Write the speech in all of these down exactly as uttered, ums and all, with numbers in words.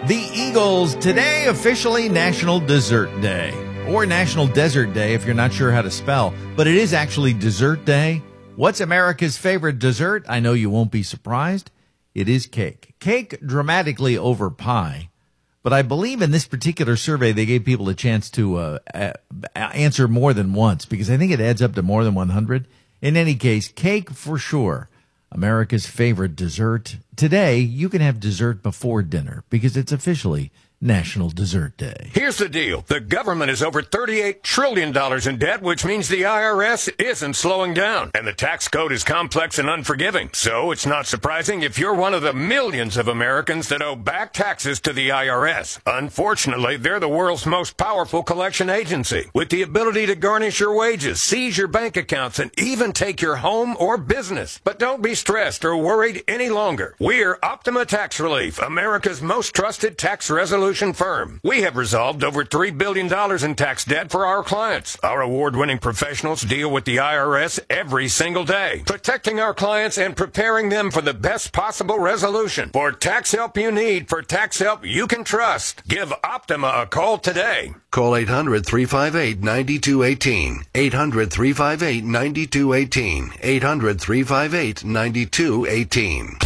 The Eagles, today officially National Dessert Day, or National Desert Day if you're not sure how to spell, but it is actually Dessert Day. What's America's favorite dessert? I know you won't be surprised. It is cake. Cake dramatically over pie. But I believe in this particular survey, they gave people a chance to uh, a- answer more than once, because I think it adds up to more than one hundred. In any case, cake for sure. America's favorite dessert. Today, you can have dessert before dinner because it's officially National Dessert Day. Here's the deal. The government is over thirty-eight trillion dollars in debt, which means the I R S isn't slowing down. And the tax code is complex and unforgiving. So it's not surprising if you're one of the millions of Americans that owe back taxes to the I R S. Unfortunately, they're the world's most powerful collection agency, with the ability to garnish your wages, seize your bank accounts, and even take your home or business. But don't be stressed or worried any longer. We're Optima Tax Relief, America's most trusted tax resolution firm. We have resolved over three billion dollars in tax debt for our clients. Our award-winning professionals deal with the I R S every single day, protecting our clients and preparing them for the best possible resolution. For tax help you need, for tax help you can trust, give Optima a call today. Call eight hundred, three five eight, nine two one eight. eight hundred, three five eight, nine two one eight. eight hundred, three five eight, nine two one eight.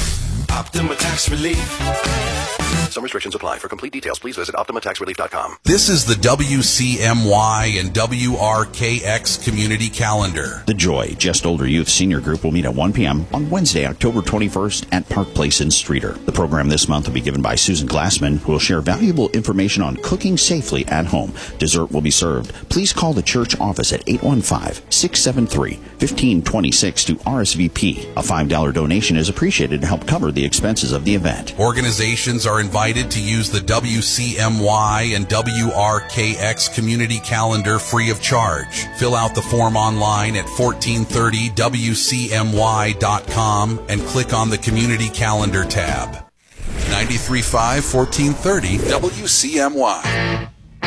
Optima Tax Relief. Some restrictions apply. For complete details, please visit Optima Tax Relief dot com. This is the W C M Y and W R K X Community Calendar. The Joy Just Older Youth Senior Group will meet at one p.m. on Wednesday, October twenty-first at Park Place in Streeter. The program this month will be given by Susan Glassman, who will share valuable information on cooking safely at home. Dessert will be served. Please call the church office at eight one five, six seven three, one five two six to R S V P. A five dollars donation is appreciated to help cover the expenses of the event. Organizations are invited to use the W C M Y and W R K X Community Calendar free of charge. Fill out the form online at fourteen thirty W C M Y dot com and click on the Community Calendar tab. ninety-three point five, fourteen thirty W C M Y.